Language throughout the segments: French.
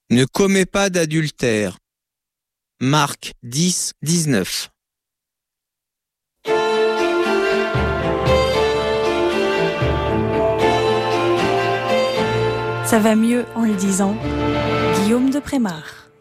Ne commets pas d'adultère. Marc 10, 19. Ça va mieux en le disant. Guillaume de Prémar.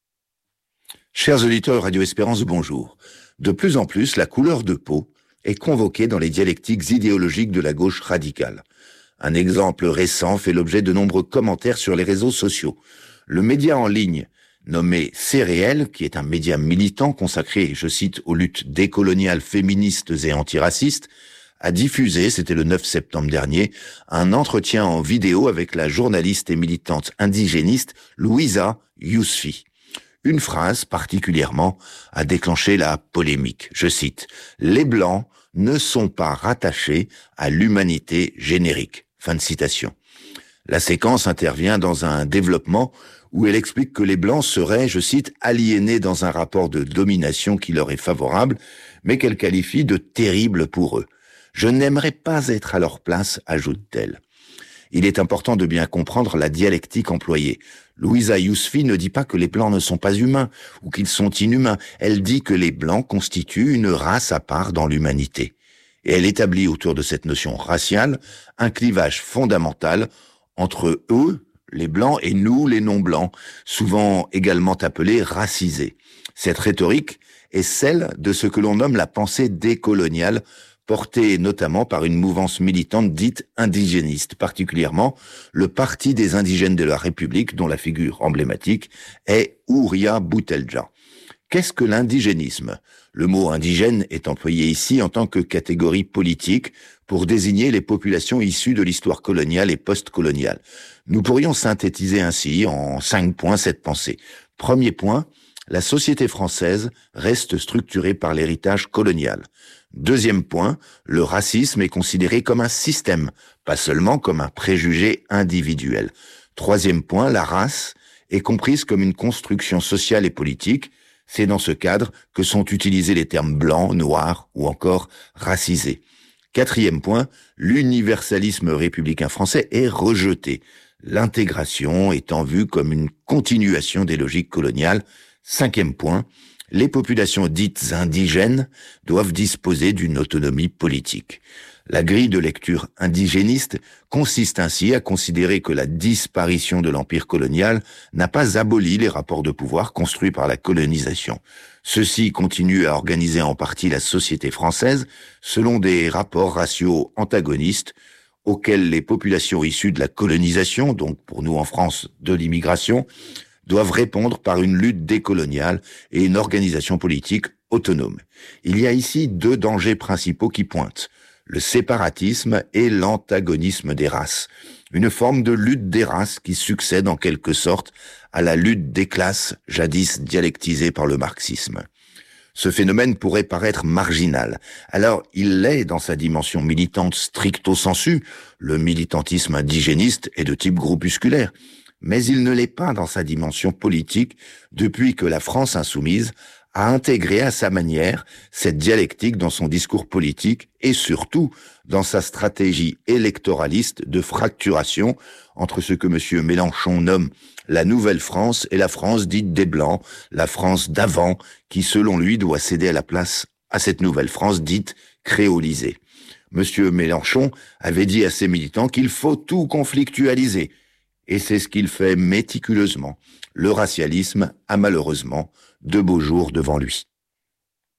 Chers auditeurs de Radio Espérance, bonjour. De plus en plus, la couleur de peau est convoquée dans les dialectiques idéologiques de la gauche radicale. Un exemple récent fait l'objet de nombreux commentaires sur les réseaux sociaux. Le média en ligne nommé C'est Réel, qui est un média militant consacré, je cite, aux luttes décoloniales, féministes et antiracistes, a diffusé, c'était le 9 septembre dernier, un entretien en vidéo avec la journaliste et militante indigéniste Louisa Yousfi. Une phrase particulièrement a déclenché la polémique. Je cite, « Les Blancs ne sont pas rattachés à l'humanité générique ». Fin de citation. La séquence intervient dans un développement où elle explique que les Blancs seraient, je cite, aliénés dans un rapport de domination qui leur est favorable, mais qu'elle qualifie de terrible pour eux. Je n'aimerais pas être à leur place, ajoute-t-elle. Il est important de bien comprendre la dialectique employée. Louisa Yousfi ne dit pas que les Blancs ne sont pas humains ou qu'ils sont inhumains. Elle dit que les Blancs constituent une race à part dans l'humanité. Et elle établit autour de cette notion raciale un clivage fondamental entre eux, les Blancs, et nous, les non-Blancs, souvent également appelés racisés. Cette rhétorique est celle de ce que l'on nomme la pensée décoloniale, portée notamment par une mouvance militante dite indigéniste, particulièrement le Parti des indigènes de la République, dont la figure emblématique est Houria Boutelja. Qu'est-ce que l'indigénisme ? Le mot indigène est employé ici en tant que catégorie politique pour désigner les populations issues de l'histoire coloniale et post-coloniale. Nous pourrions synthétiser ainsi en 5 points cette pensée. Premier point, la société française reste structurée par l'héritage colonial. Deuxième point, le racisme est considéré comme un système, pas seulement comme un préjugé individuel. Troisième point, la race est comprise comme une construction sociale et politique. C'est dans ce cadre que sont utilisés les termes blanc, noir ou encore racisé. Quatrième point, l'universalisme républicain français est rejeté, l'intégration étant vue comme une continuation des logiques coloniales. Cinquième point, les populations dites indigènes doivent disposer d'une autonomie politique. La grille de lecture indigéniste consiste ainsi à considérer que la disparition de l'empire colonial n'a pas aboli les rapports de pouvoir construits par la colonisation. Ceux-ci continuent à organiser en partie la société française selon des rapports raciaux antagonistes auxquels les populations issues de la colonisation, donc pour nous en France de l'immigration, doivent répondre par une lutte décoloniale et une organisation politique autonome. Il y a ici 2 dangers principaux qui pointent: le séparatisme et l'antagonisme des races. Une forme de lutte des races qui succède en quelque sorte à la lutte des classes, jadis dialectisée par le marxisme. Ce phénomène pourrait paraître marginal. Alors, il l'est dans sa dimension militante stricto sensu. Le militantisme indigéniste est de type groupusculaire. Mais il ne l'est pas dans sa dimension politique depuis que la France insoumise a intégré à sa manière cette dialectique dans son discours politique et surtout dans sa stratégie électoraliste de fracturation entre ce que M. Mélenchon nomme la Nouvelle France et la France dite des Blancs, la France d'avant, qui selon lui doit céder la place à cette Nouvelle France dite créolisée. M. Mélenchon avait dit à ses militants qu'il faut tout conflictualiser. Et c'est ce qu'il fait méticuleusement. Le racialisme a malheureusement de beaux jours devant lui.